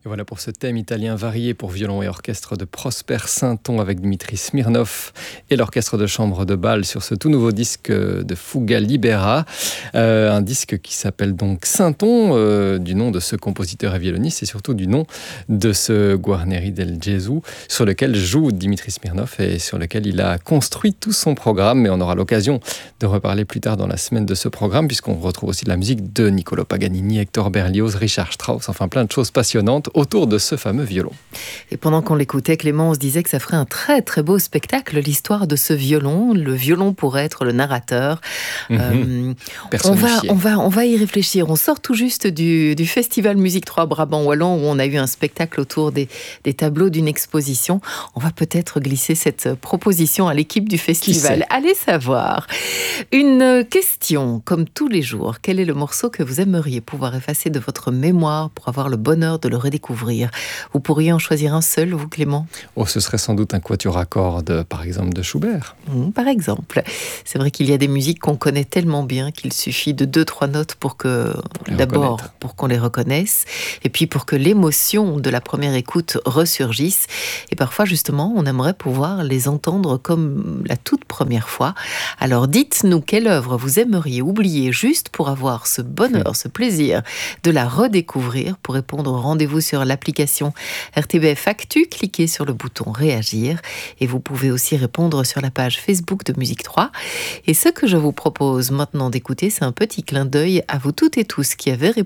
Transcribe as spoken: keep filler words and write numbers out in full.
Et voilà pour ce thème italien varié pour violon et orchestre de Prosper Sainton avec Dimitri Smirnov et l'orchestre de chambre de Bâle sur ce tout nouveau disque de Fuga Libera. Euh, un disque qui s'appelle donc Sainton, euh, du nom de ce compositeur et violoniste et surtout du nom de ce Guarneri del Gesù sur lequel joue Dimitri Smirnov et sur lequel il a construit tout son programme. Mais on aura l'occasion de reparler plus tard dans la semaine de ce programme puisqu'on retrouve aussi de la musique de Niccolò Paganini, Hector Berlioz, Richard Strauss, enfin plein de choses passionnantes autour de ce fameux violon. Et pendant qu'on l'écoutait, Clément, on se disait que ça ferait un très très beau spectacle, l'histoire de ce violon. Le violon pourrait être le narrateur. Mmh. Euh, on, va, on, va, on va y réfléchir. On sort tout juste du, du Festival Musique trois Brabant Wallon où on a eu un spectacle autour des, des tableaux d'une exposition. On va peut-être glisser cette proposition à l'équipe du festival. Allez savoir. Une question, comme tous les jours. Quel est le morceau que vous aimeriez pouvoir effacer de votre mémoire pour avoir le bonheur de le redécouvrir? Vous pourriez en choisir un seul, vous, Clément? Oh, ce serait sans doute un quatuor à cordes, par exemple, de Schubert. Mmh, par exemple. C'est vrai qu'il y a des musiques qu'on connaît tellement bien qu'il suffit de deux, trois notes pour que, pour d'abord, pour qu'on les reconnaisse, et puis pour que l'émotion de la première écoute ressurgisse. Et parfois, justement, on aimerait pouvoir les entendre comme la toute première fois. Alors, dites-nous quelle œuvre vous aimeriez oublier juste pour avoir ce bonheur, mmh. ce plaisir de la redécouvrir. Pour répondre, rendez-vous sur l'application R T B F Actu, cliquez sur le bouton Réagir et vous pouvez aussi répondre sur la page Facebook de Musique trois. Et ce que je vous propose maintenant d'écouter, c'est un petit clin d'œil à vous toutes et tous qui avez répondu